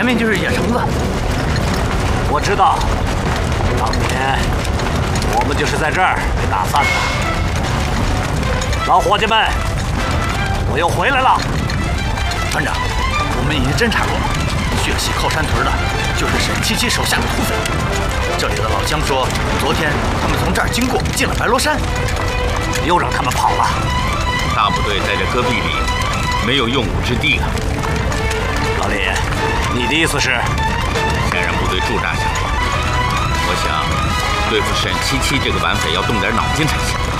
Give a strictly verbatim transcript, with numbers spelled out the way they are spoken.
面就是野城子。 我知道，当年我们就是在这儿被打散的。老伙计们，我又回来了。 团长，我们已经侦查过了，血洗靠山屯的就是沈七七手下的土匪。这里的老乡说，昨天他们从这儿经过，进了白罗山， 又让他们跑了。 大部队在这戈壁里，没有用武之地啊。 老李，你的意思是？ 先让部队驻扎下来。我想，对付沈七七这个顽匪要动点脑筋才行。